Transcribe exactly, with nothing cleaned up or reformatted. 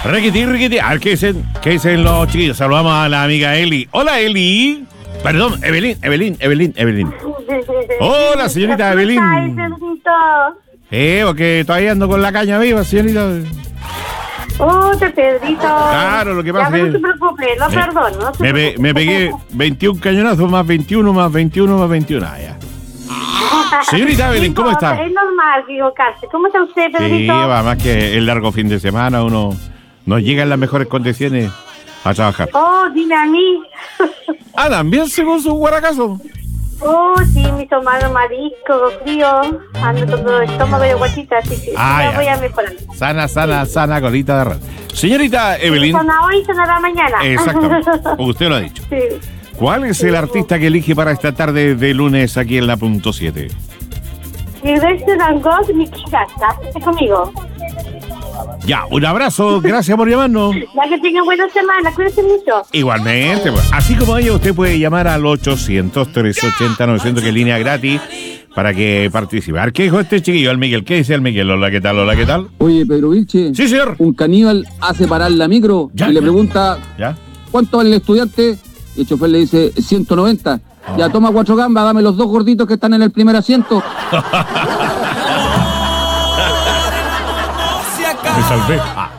Riquiti, riquiti. A ver, ¿qué dicen? ¿Qué dicen los chiquillos? Saludamos a la amiga Eli. Hola, Eli. Perdón, Evelyn, Evelyn, Evelyn, Evelyn. Hola, señorita Evelyn. Eh, porque todavía ando con la caña viva, señorita. Oh, te Pedrito. Claro, lo que pasa ya, es que... no se preocupe, lo me, perdono. No se me, pe, me pegué veintiún cañonazos, más veintiuno, más veintiuno, más veintiuno. Ah, ya. Señorita Evelyn, ¿cómo está? Es normal equivocarse. ¿Cómo está usted, Pedrito? Sí, va, más que el largo fin de semana, uno no llega en las mejores condiciones a trabajar. Oh, dime a mí. Ah, también según su guaracazo. Oh, sí, mi tomado marisco, frío. Ando con todo el estómago de guachita, así que ah, ya ya voy a mejorar. Sana, sana, sana, colita de red. Señorita Evelyn. Sana hoy, sonará mañana. Exactamente, usted lo ha dicho. Sí. ¿Cuál es el artista que elige para esta tarde de lunes aquí en la punto siete? Silvestre Dangond, mi chica, ¿estás conmigo? Ya, un abrazo, gracias por llamarnos. Ya que tengan buena semana, cuídense mucho. Igualmente, pues, así como ella, usted puede llamar al ochocientos, trescientos ochenta, novecientos, que es línea gratis, para que participe. A ver, ¿qué dijo este chiquillo, el Miguel? ¿Qué dice el Miguel? Hola, ¿qué tal? Hola, ¿qué tal? Oye, Pedro Vilche. Sí, señor. Un caníbal hace parar la micro ya, y le ya. pregunta, ¿Ya? ¿cuánto vale el estudiante? Y el chofer le dice, ciento noventa. Oh. Ya, toma cuatro gambas, dame los dos gorditos que están en el primer asiento. Me salvé. Ah.